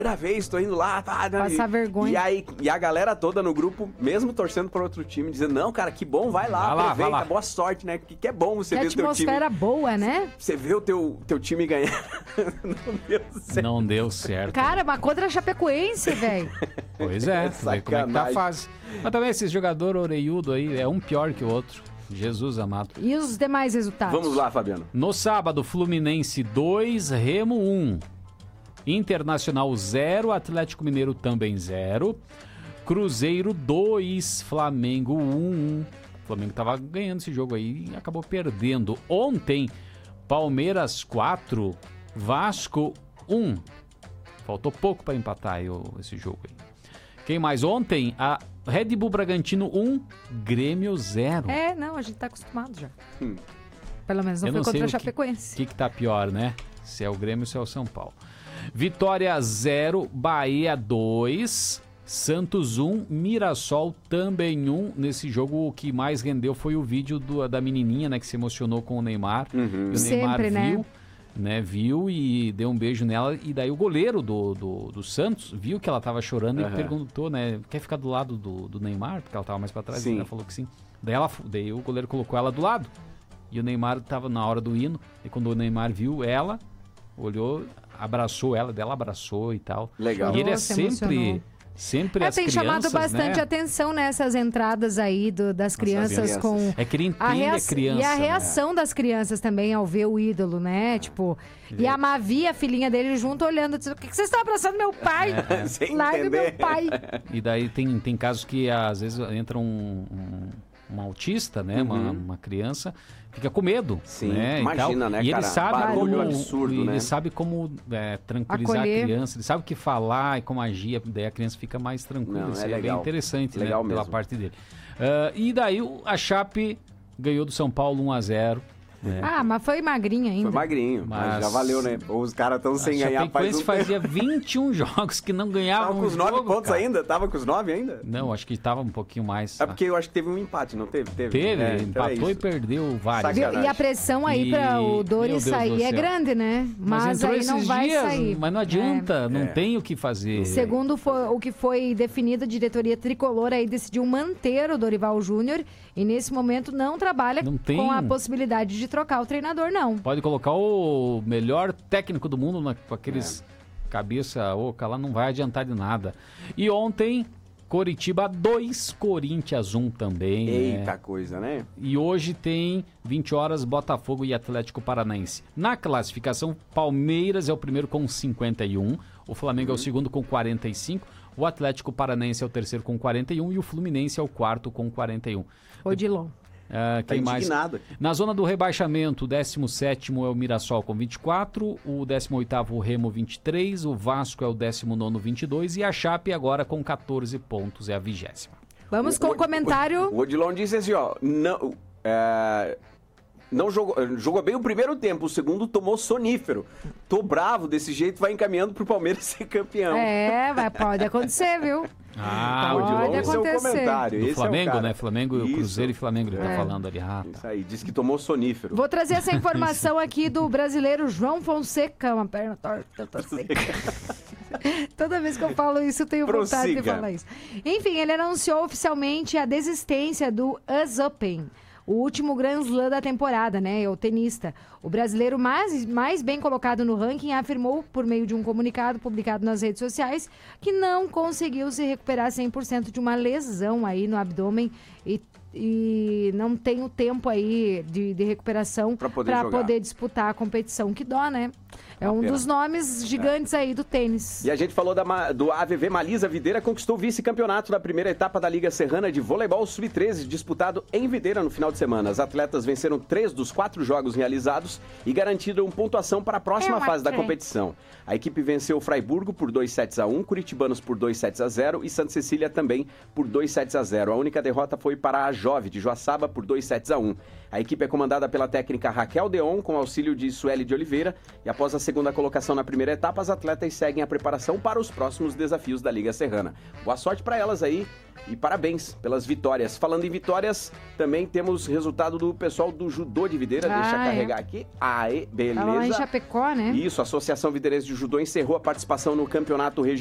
primeira vez, tô indo lá, tá, Passar vergonha. E a galera toda no grupo, mesmo torcendo para outro time, dizendo, não, cara, que bom, vai lá, aproveita, boa sorte, né? Que é bom você ver o teu time. Que atmosfera boa, né? Você vê o teu time ganhar. Não deu certo. Não deu certo. Cara, mas contra a Chapecoense, velho. Pois é, tu vê como é que tá a fase. Mas também esses jogadores orelhudo aí, é um pior que o outro. Jesus amado. E os demais resultados? Vamos lá, Fabiano. No sábado, Fluminense 2, Remo 1. Internacional 0, Atlético Mineiro também 0. Cruzeiro 2, Flamengo 1. O Flamengo tava ganhando esse jogo aí e acabou perdendo. Ontem, Palmeiras 4, Vasco 1. Faltou pouco para empatar aí esse jogo aí. Quem mais? Ontem, a Red Bull Bragantino 1, Grêmio 0. Não, a gente tá acostumado já. Pelo menos não foi contra a Chapecoense. O que tá pior, né? Se é o Grêmio ou se é o São Paulo. Vitória 0, Bahia 2, Santos 1, Mirassol também 1. Nesse jogo o que mais rendeu foi o vídeo da menininha, né, que se emocionou com o Neymar. E o Neymar sempre, viu e deu um beijo nela. E daí o goleiro do Santos viu que ela tava chorando e perguntou, né, quer ficar do lado do Neymar? Porque ela tava mais pra trás. E ela falou que sim. Daí o goleiro colocou ela do lado. E o Neymar tava na hora do hino. E quando o Neymar viu ela, olhou, abraçou ela, dela abraçou e tal. Legal. E ele é sempre as tem crianças, chamado bastante né? atenção nessas entradas aí das crianças com... É que ele entende a criança. E a reação das crianças também ao ver o ídolo, né? Tipo, e a Mavi, a filhinha dele, junto olhando, dizendo, o que vocês estão abraçando meu pai? Sem Larga entender. meu pai. E daí tem casos que às vezes entra um autista, né? Uma criança, fica com medo. Sim, né? imagina, né, e cara? ele sabe Barulho como, absurdo, ele né? sabe como tranquilizar Acolher. a criança, ele sabe o que falar e como agir, daí a criança fica mais tranquila. Não, Isso é é bem legal. interessante, Legal né? Pela mesmo. parte dele. E daí a Chape ganhou do São Paulo 1-0. Mas foi magrinha ainda. Foi magrinho, mas já valeu, né? Os caras estão sem ganhar faz um fazia 21 jogos que não ganhavam. Tava com os 9 pontos cara. ainda? Tava com os 9 ainda? Não, acho que tava um pouquinho mais. É porque eu acho que teve um empate, não teve? Teve, então é empatou e isso. perdeu vários. Sacanagem. E a pressão aí pra o Dori Meu Deus sair do é céu. grande, né? Mas entrou aí não esses vai dias, sair. mas não adianta, não tem o que fazer. Segundo o que foi definido, a diretoria tricolor aí decidiu manter o Dorival Júnior e nesse momento não trabalha Não tem. com a possibilidade de trocar o treinador, não. Pode colocar o melhor técnico do mundo com aqueles cabeça oca lá, não vai adiantar de nada. E ontem, Coritiba 2, Corinthians 1 também. Eita coisa, né? E hoje tem 20 horas, Botafogo e Atlético Paranaense. Na classificação, Palmeiras é o primeiro com 51, o Flamengo é o segundo com 45, o Atlético Paranaense é o terceiro com 41 e o Fluminense é o quarto com 41. Odilon. Tá Quem mais? indignado. Na zona do rebaixamento, o 17º é o Mirassol com 24, o 18º o Remo 23, o Vasco é o 19º 22 e a Chape agora com 14 pontos, é a 20ª. Vamos com o comentário. O Odilon disse assim, ó, não jogou bem o primeiro tempo, o segundo tomou sonífero. Tô bravo, desse jeito vai encaminhando pro Palmeiras ser campeão. Pode acontecer, viu? Ah, o Odilon, pode esse é o acontecer. comentário. do esse Flamengo, é o cara. né? Flamengo, Isso. Cruzeiro e Flamengo, ele tá falando ali. Isso aí, disse que tomou sonífero. Vou trazer essa informação aqui do brasileiro João Fonseca, uma perna torta, eu tô seca. Toda vez que eu falo isso, eu tenho vontade de falar isso. Enfim, ele anunciou oficialmente a desistência do US Open, o último Grand Slam da temporada, né? O tenista. O brasileiro mais bem colocado no ranking afirmou, por meio de um comunicado publicado nas redes sociais, que não conseguiu se recuperar 100% de uma lesão aí no abdômen e não tem o tempo aí de recuperação para poder disputar a competição. Que dó, né? É um dos nomes gigantes aí do tênis. E a gente falou do AVV Malisa. Videira conquistou o vice-campeonato da primeira etapa da Liga Serrana de Voleibol Sub-13, disputado em Videira no final de semana. As atletas venceram 3 dos 4 jogos realizados e garantiram pontuação para a próxima fase da competição. A equipe venceu o Fraiburgo por 2-1, Curitibanos por 2-0 e Santa Cecília também por 2-0. A única derrota foi para a Jove de Joaçaba por 2-1. A equipe é comandada pela técnica Raquel Deon, com auxílio de Sueli de Oliveira. E após a segunda colocação na primeira etapa, as atletas seguem a preparação para os próximos desafios da Liga Serrana. Boa sorte para elas aí e parabéns pelas vitórias. Falando em vitórias, também temos resultado do pessoal do Judô de Videira. Deixa eu carregar aqui. Aê, beleza. Tá lá em Chapecó, né? Isso, a Associação Videirense de Judô encerrou a participação no campeonato regional